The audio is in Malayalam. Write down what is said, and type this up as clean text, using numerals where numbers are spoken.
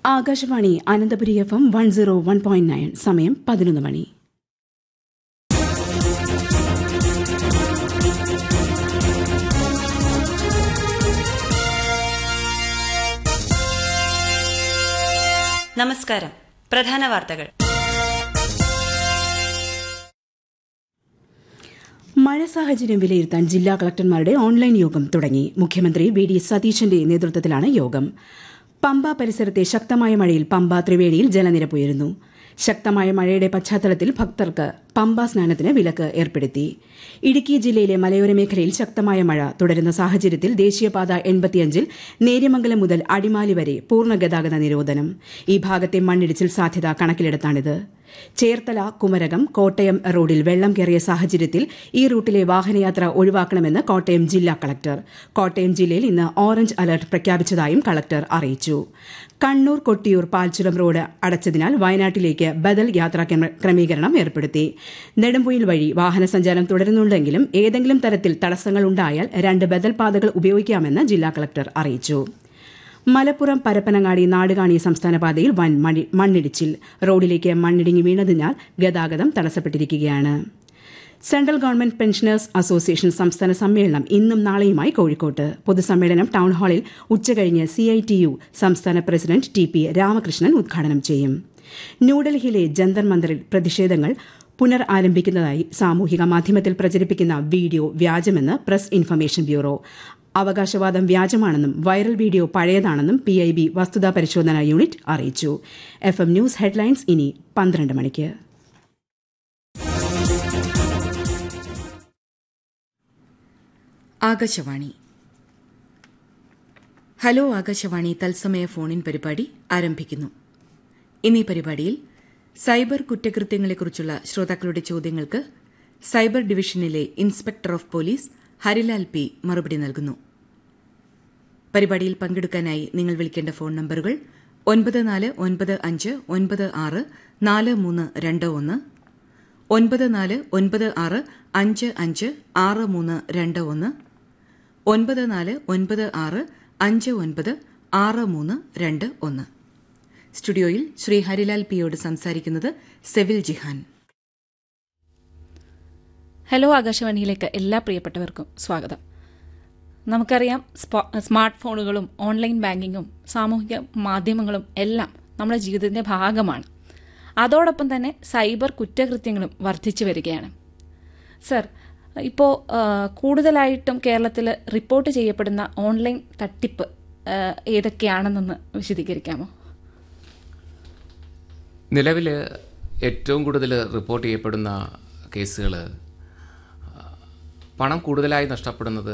ആകാശവാണി അനന്തപുരി FM 101.9 സമയം 11 മണി. നമസ്കാരം. പ്രധാന വാർത്തകൾ. മഴ സാഹചര്യം വിലയിരുത്താൻ ജില്ലാ കളക്ടർമാരുടെ ഓൺലൈൻ യോഗം തുടങ്ങി. മുഖ്യമന്ത്രി വി ഡി സതീശന്റെ നേതൃത്വത്തിലാണ് യോഗം. പമ്പ പരിസരത്തെ ശക്തമായ മഴയിൽ പമ്പ ത്രിവേണിയിൽ ജലനിരപ്പ് ഉയരുന്നു. ശക്തമായ മഴയുടെ പശ്ചാത്തലത്തിൽ ഭക്തർക്ക് പമ്പ സ്നാനത്തിന് വിലക്ക് ഏർപ്പെടുത്തി. ഇടുക്കി ജില്ലയിലെ മലയോര മേഖലയിൽ ശക്തമായ മഴ തുടരുന്ന സാഹചര്യത്തിൽ ദേശീയപാത 85-ൽ നേര്യമംഗലം മുതൽ അടിമാലി വരെ പൂർണ്ണ ഗതാഗത നിരോധനം. ഈ ഭാഗത്തെ മണ്ണിടിച്ചിൽ സാധ്യത കണക്കിലെടുത്താണിത്. ചേർത്തല, കുമരകം, കോട്ടയം റോഡിൽ വെള്ളം കയറിയ സാഹചര്യത്തിൽ ഈ റൂട്ടിലെ വാഹനയാത്ര ഒഴിവാക്കണമെന്ന് കോട്ടയം ജില്ലാ കളക്ടർ. കോട്ടയം ജില്ലയിൽ ഇന്ന് ഓറഞ്ച് അലർട്ട് പ്രഖ്യാപിച്ചതായും കളക്ടർ അറിയിച്ചു. കണ്ണൂർ കൊട്ടിയൂർ പാൽച്ചുരം റോഡ് അടച്ചതിനാൽ വയനാട്ടിലേക്ക് ബദൽ യാത്രാ ക്രമീകരണം ഏർപ്പെടുത്തി. നെടുമ്പുയിൽ വഴി വാഹനസഞ്ചാരം തുടരുന്നുണ്ടെങ്കിലും ഏതെങ്കിലും തരത്തിൽ തടസ്സങ്ങൾ ഉണ്ടായാൽ 2 ബദൽ പാതകൾ ഉപയോഗിക്കാമെന്ന് ജില്ലാ കളക്ടർ അറിയിച്ചു. മലപ്പുറം പരപ്പനങ്ങാടി നാടുകാണി സംസ്ഥാന പാതയിൽ വൻ മണ്ണിടിച്ചിൽ. റോഡിലേക്ക് മണ്ണിടിഞ്ഞ് വീണതിനാൽ ഗതാഗതം തടസ്സപ്പെട്ടിരിക്കുകയാണ്. സെൻട്രൽ ഗവൺമെന്റ് പെൻഷനേഴ്സ് അസോസിയേഷൻ സംസ്ഥാന സമ്മേളനം ഇന്നും നാളെയുമായി കോഴിക്കോട്ട്. പൊതുസമ്മേളനം ടൌൺഹാളിൽ ഉച്ചകഴിഞ്ഞ് CITU സംസ്ഥാന പ്രസിഡന്റ് TP രാമകൃഷ്ണൻ ഉദ്ഘാടനം ചെയ്യും. ന്യൂഡൽഹിയിലെ ജന്തർ മന്ദറിൽ പ്രതിഷേധങ്ങൾ പുനരാരംഭിക്കുന്നതായി സാമൂഹിക മാധ്യമത്തിൽ പ്രചരിപ്പിക്കുന്ന വീഡിയോ വ്യാജമെന്ന് പ്രസ് ഇൻഫർമേഷൻ ബ്യൂറോ. അവകാശവാദം വ്യാജമാണെന്നും വൈറൽ വീഡിയോ പഴയതാണെന്നും PIB വസ്തുതാ പരിശോധനാ യൂണിറ്റ് അറിയിച്ചു. FM ന്യൂസ് ഹെഡ്ലൈൻസ് ഇനി 12 മണിക്ക്. ആകാശവാണി. ഹലോ ആകാശവാണി തത്സമയ ഫോണിൻ പരിപാടി ആരംഭിക്കുന്നു. ഇന്നീ പരിപാടിയിൽ സൈബർ കുറ്റകൃത്യങ്ങളെക്കുറിച്ചുള്ള ശ്രോതാക്കളുടെ ചോദ്യങ്ങൾക്ക് സൈബർ ഡിവിഷനിലെ inspector of police Harilal P മറുപടി നൽകുന്നു. പരിപാടിയിൽ പങ്കെടുക്കാനായി നിങ്ങൾ വിളിക്കേണ്ട ഫോൺ നമ്പറുകൾ 9495964321, 9496556321, 9496596321. സ്റ്റുഡിയോയിൽ ശ്രീ ഹരിലാൽ Pയോട് സംസാരിക്കുന്നത് സെവിൽ ജിഹാൻ. ഹലോ ആകാശവാണിയിലേക്ക് എല്ലാ പ്രിയപ്പെട്ടവർക്കും സ്വാഗതം. നമുക്കറിയാം, സ്മാർട്ട് ഫോണുകളും ഓൺലൈൻ ബാങ്കിങ്ങും സാമൂഹിക മാധ്യമങ്ങളും എല്ലാം നമ്മുടെ ജീവിതത്തിന്റെ ഭാഗമാണ്. അതോടൊപ്പം തന്നെ സൈബർ കുറ്റകൃത്യങ്ങളും വർദ്ധിച്ചു വരികയാണ്. സർ, ഇപ്പോൾ കൂടുതലായിട്ടും കേരളത്തിൽ റിപ്പോർട്ട് ചെയ്യപ്പെടുന്ന ഓൺലൈൻ തട്ടിപ്പ് ഏതൊക്കെയാണെന്നൊന്ന് വിശദീകരിക്കാമോ? നിലവിൽ ഏറ്റവും കൂടുതൽ റിപ്പോർട്ട് ചെയ്യപ്പെടുന്ന കേസുകൾ പണം കൂടുതലായി നഷ്ടപ്പെടുന്നത്